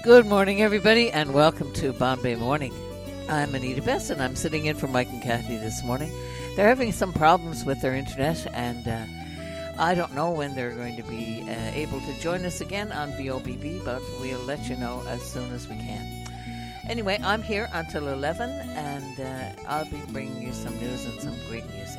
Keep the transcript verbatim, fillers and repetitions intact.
Good morning, everybody, and welcome to Bombay Morning. I'm Anita Best, and I'm sitting in for Mike and Kathy this morning. They're having some problems with their internet, and uh, I don't know when they're going to be uh, able to join us again on V O B B, but we'll let you know as soon as we can. Anyway, I'm here until eleven, and uh, I'll be bringing you some news and some great music.